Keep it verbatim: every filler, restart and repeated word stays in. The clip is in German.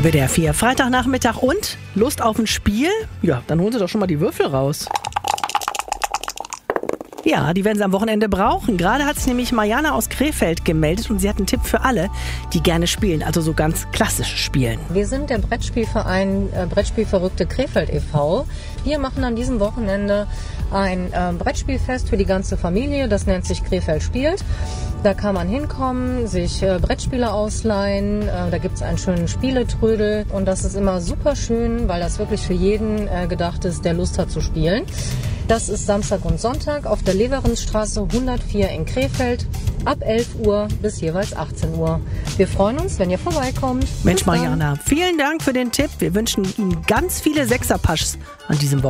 W D R vier, Freitagnachmittag und Lust auf ein Spiel? Ja, dann holen Sie doch schon mal die Würfel raus. Ja, die werden Sie am Wochenende brauchen. Gerade hat sich nämlich Mariana aus Krefeld gemeldet und sie hat einen Tipp für alle, die gerne spielen, also so ganz klassisch spielen. Wir sind der Brettspielverein äh, Brettspielverrückte Krefeld e V. Wir machen an diesem Wochenende ein äh, Brettspielfest für die ganze Familie. Das nennt sich Krefeld spielt. Da kann man hinkommen, sich äh, Brettspiele ausleihen. Äh, da gibt es einen schönen Spieletrödel. Und das ist immer super schön, weil das wirklich für jeden äh, gedacht ist, der Lust hat zu spielen. Das ist Samstag und Sonntag auf der Leverinsstraße hundertvier in Krefeld ab elf Uhr bis jeweils achtzehn Uhr. Wir freuen uns, wenn ihr vorbeikommt. Mensch, Mariana, vielen Dank für den Tipp. Wir wünschen Ihnen ganz viele Sechserpaschs an diesem Wochenende.